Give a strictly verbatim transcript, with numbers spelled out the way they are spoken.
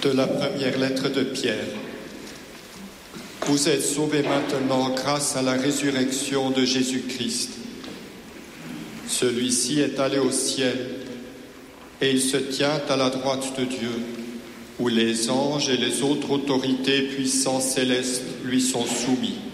De la première lettre de Pierre. Vous êtes sauvés maintenant grâce à la résurrection de Jésus-Christ. Celui-ci est allé au ciel et il se tient à la droite de Dieu, où les anges et les autres autorités puissances célestes lui sont soumis.